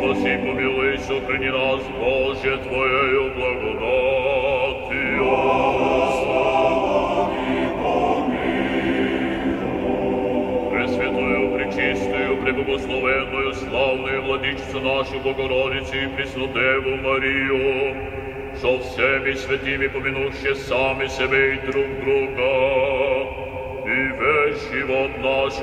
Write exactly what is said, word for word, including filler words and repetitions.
спаси, помилуй, сохрани нас, Боже, Твоею благодатью. Пресвятую, пречистую, преблагословенную, славную владычицу нашу Богородицу и Преснодеву Марию, со всеми святыми помянувши сами себе и друг друга, и весь живот наш